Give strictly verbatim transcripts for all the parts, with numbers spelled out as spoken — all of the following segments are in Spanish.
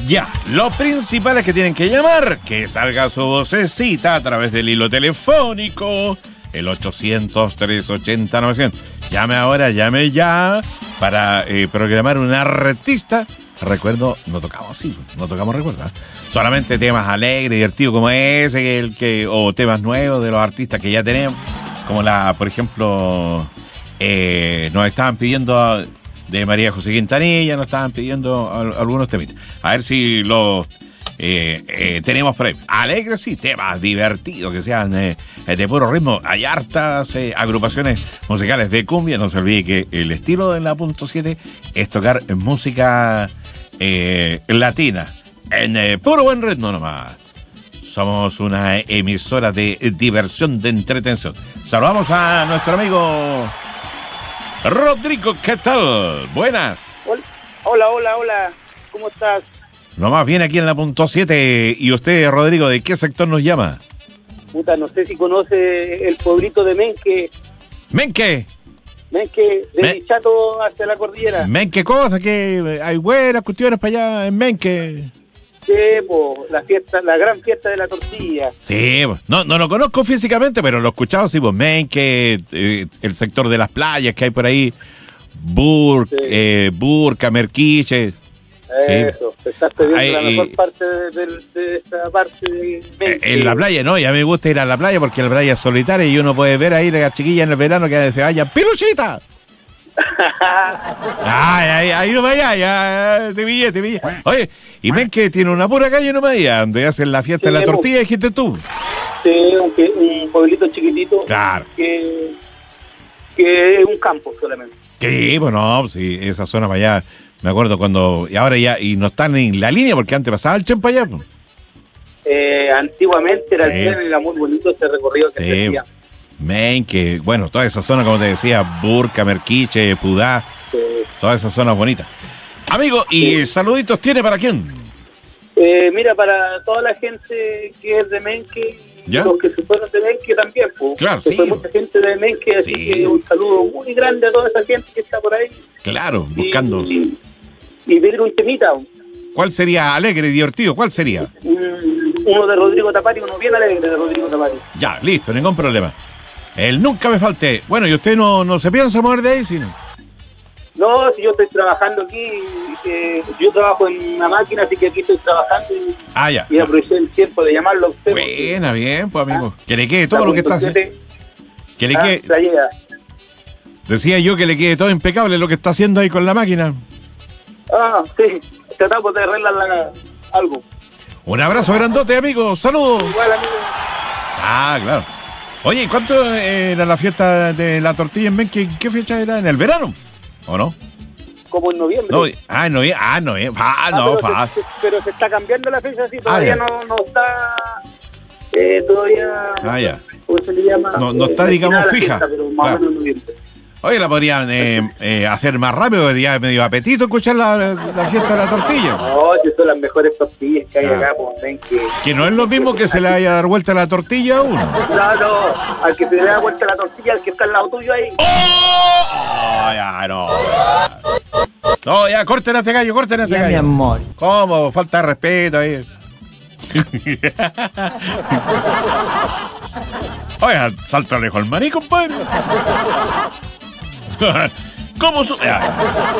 Ya, lo principal es que tienen que llamar, que salga su vocecita a través del hilo telefónico, el ochocientos, trescientos ochenta, novecientos. Llame ahora, llame ya, para eh, programar un artista. Recuerdo, no tocamos así, no tocamos recuerda. Solamente temas alegres, divertidos como ese, el que, o temas nuevos de los artistas que ya tenemos, como la, por ejemplo, eh, nos estaban pidiendo de María José Quintanilla, nos estaban pidiendo algunos temitas. A ver si los eh, eh, tenemos por ahí. Alegres, sí, temas divertidos, que sean eh, de puro ritmo. Hay hartas eh, agrupaciones musicales de cumbia. No se olvide que el estilo de la punto siete es tocar música eh, latina, en eh, puro buen ritmo nomás. Somos una emisora de diversión, de entretención. Saludamos a nuestro amigo Rodrigo, ¿qué tal? Buenas. Hola, hola, hola. ¿Cómo estás? Nomás bien aquí en la punto siete. ¿Y usted, Rodrigo, de qué sector nos llama? Puta, no sé si conoce el pueblito de Menque. ¿Menque? Menque, de Men- Chato hacia la cordillera. ¿Menque cosa? Que hay buenas cuestiones para allá en Menque. Sí, po, la fiesta, la gran fiesta de la tortilla. Sí, no, no lo conozco físicamente, pero lo he escuchado, sí, pues Menque, eh, el sector de las playas que hay por ahí, Bur, Sí. eh, Burca, Merquiche. Eso, te estás pidiendo Ay, la y- mejor parte de, de, de esa parte de Eh, Menque. En la playa, ¿no? Y a mí me gusta ir a la playa porque la playa es solitaria y uno puede ver ahí la chiquilla en el verano que se vaya, ¡Piluchita! Ay, ay, ahí no vaya, ya, te pillé, te pillé. Oye, y ven que tiene una pura calle nomás allá, donde hacen la fiesta de la Sí, tortilla, dijiste tú. Sí, aunque un pueblito chiquitito. Claro. Que, que es un campo solamente. Sí, bueno, sí, esa zona para allá, me acuerdo cuando, y ahora ya, y no están en la línea porque antes pasaba el tren para allá. Pues. Eh, antiguamente era Sí. el tren, era muy bonito ese recorrido que Sí. se hacía. Men, que, bueno, toda esa zona, como te decía, Burca, Merquiche, Pudá, Sí. todas esas zonas bonitas. Amigo, ¿y Sí. saluditos tiene para quién? Eh, mira, para toda la gente que es de Menque, ¿Ya? los que se fueron de Menque también, pues. Claro, se sí. fue mucha gente de Menque, así Sí. que un saludo muy grande a toda esa gente que está por ahí. Claro, buscando. Y, y pedir un temita, un- ¿Cuál sería alegre y divertido? ¿Cuál sería? uno de Rodrigo Tapari, uno bien alegre de Rodrigo Tapari. Ya, listo, ningún problema. El nunca me falte. Bueno, ¿y usted no, no se piensa mover de ahí, sino? No, si yo estoy trabajando aquí, eh, yo trabajo en una máquina, así que aquí estoy trabajando y, Ah, ya. y aproveché el tiempo de llamarlo a usted. porque Buena, bien, pues amigo. Que le quede la todo lo que está haciendo. punto siete, Que le ah, quede, la llega. decía yo que le quede todo impecable lo que está haciendo ahí con la máquina. Ah, sí, tratamos de arreglar la- algo. Un abrazo grandote, amigo. Saludos. Igual, amigo. Ah, claro. Oye, ¿y ¿cuánto era la fiesta de la tortilla en Menque? ¿Qué fecha era? ¿En el verano? ¿O no? Como en noviembre. No, ah, no, ah, no, ah, Ah, no, pero, fa. se, se- pero se está cambiando la fecha, así, todavía Ah, ya. no, no está, eh, todavía, Ah, ya. ¿cómo se le llama? No- no Eh, está, digamos, destinada la fija. fiesta, pero más Claro. o menos en noviembre. Oye, la podrían eh, eh, hacer más rápido, que ya me dio apetito escuchar la, la fiesta de la tortilla. No, si son las mejores tortillas que hay Ah. acá, pues ven que... Que no es lo mismo que se le vaya a dar vuelta la tortilla a uno. No, no, al que se le da vuelta la tortilla, al que está al lado tuyo ahí. ¡Oh! Ya, no. No, ya, corten a este gallo, corten a este Ya, gallo. mi amor. ¿Cómo? Falta de respeto ahí. Oiga, salta lejos el maní, compadre. ¿Cómo su...? Ya,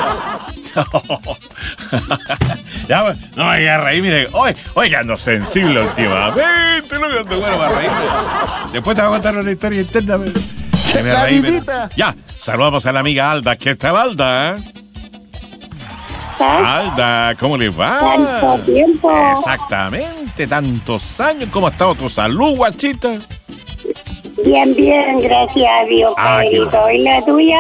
ya, pues, no me voy a reír, mire. Oye, oiga, ando sensible últimamente, lo que ando bueno para reírme. Después te voy a contar una historia interna. me- que me reí, me- Ya, saludamos a la amiga Alda. ¿Qué tal, Alda? Alda, ¿cómo le va? Tanto tiempo. Exactamente, tantos años. ¿Cómo ha estado tu salud, guachita? Bien, bien, gracias a Dios, Ah, qué Pedrito. ¿Y la tuya?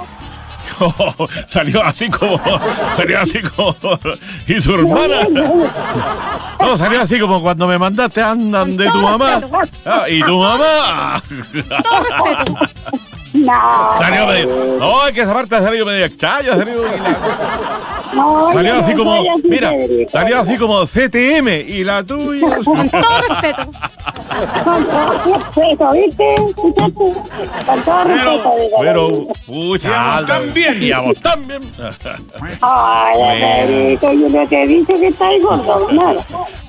Salió así como, salió así como, ¿y tu hermana? No, salió así como cuando me mandaste andan de tu mamá. Ah, ¿y tu mamá? No. Salió medio, no, es que esa parte salió medio extraña, salió, No, salió yo así no como, soy así, mira, Pedrito. salió así como C T M y la tuya. Todo respeto. Con todo respeto, ¿viste? ¿Escuchaste? Con todo Pero, respeto, digo. pero, pucha, Y a vos también. Y a vos también. Ay, Bueno. Pedrito, yo no te dije que estáis gordo, claro.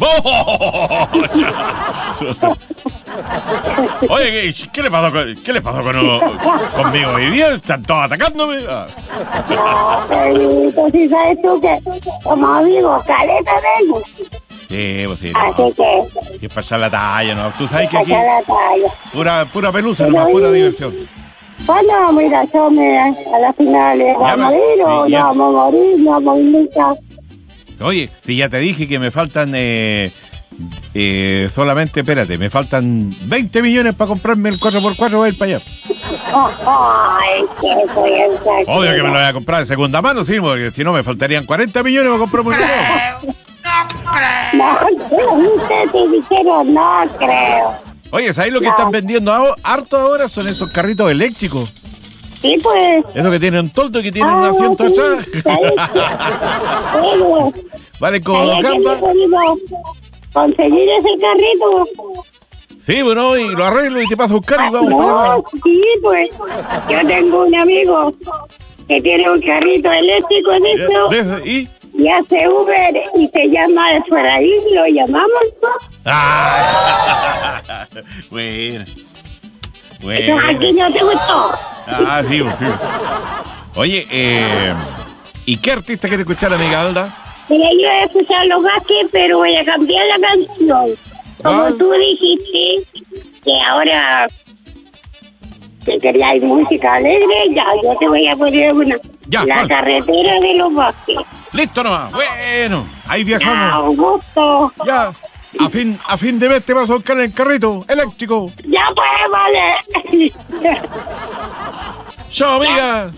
Oye, ¿qué, qué le pasó, con, qué le pasó con, conmigo hoy día? ¿Están todos atacándome? Ah. No, Pedrito, si sabes tú que, como digo, caleta tengo. Sí, pues sí. Así No. que, Que pasar la talla, ¿no? Tú sabes que aquí saca la talla. pura, pura pelusa, nomás, pura diversión. ¿Cuándo vamos a ir a Chome a las finales? Ya, ¿Vamos a ir sí, o ya. no vamos a morir? ¿No vamos a ir nunca? Oye, si ya te dije que me faltan eh, eh, solamente, espérate, me faltan veinte millones para comprarme el cuatro por cuatro, voy a ir para allá. Ay, que soy el saco. Obvio que me lo voy a comprar de segunda mano, sí, porque si no me faltarían cuarenta millones para comprarme un reloj. No creo, ustedes te dijeron, no creo. Oye, ¿sabes lo que No. están vendiendo ahora- harto ahora? Son esos carritos eléctricos. Sí, pues. Esos que tienen toldo y que tienen un Ah, asiento sí, atrás. ¿sabes qué? Bueno, Vale como dos ¿sabía que gambas. no pudimos conseguir ese carrito? Sí, bueno, y lo arreglo y te paso a buscar y vamos para allá. No, sí, pues. Yo tengo un amigo que tiene un carrito eléctrico de eso. De- de- ¿Y? Y hace Uber y se llama Efraín, lo llamamos, ¿no? Ah. Bueno. Eso aquí Bueno. no te gustó. Ah, sí, sí. Oye, eh, ¿y qué artista quiere escuchar, amiga Alda? Mira, yo voy a escuchar los Vázquez, pero voy a cambiar la canción. Como ¿Cuál? tú dijiste que ahora que querías música alegre, ya, yo te voy a poner una. Ya, la ¿cuál? carretera de los Vázquez. Listo nomás. Bueno, ahí Ya, viajamos. un gusto. Ya. A fin, a fin de mes te vas a buscar el carrito eléctrico. Ya pues, vale. Chao, amiga.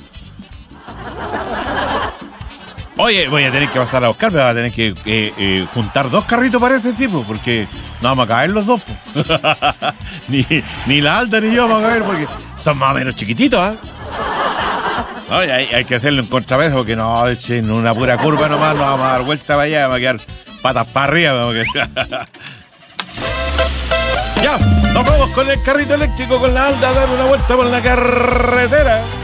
Oye, voy a tener que pasar a buscar, me va a tener que eh, eh, juntar dos carritos para ese tipo, porque no vamos a caer los dos. Po. ni, ni la Alda ni yo vamos a caer, porque son más o menos chiquititos, ¿ah? Oye, hay, hay que hacerle un contrapeso, porque no, en una pura curva nomás, nos vamos a dar vuelta para allá, vamos a quedar patas para arriba. Vamos a quedar. Ya, nos vamos con el carrito eléctrico con la Alda a dar una vuelta por la carretera.